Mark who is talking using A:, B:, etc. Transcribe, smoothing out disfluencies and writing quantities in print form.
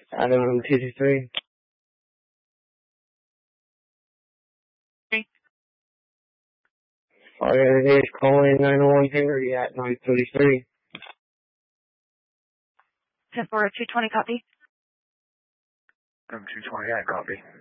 A: Adam 223. All the other days calling 901 Henry at 933.
B: 10-4, 220, copy.
C: 220, I copy.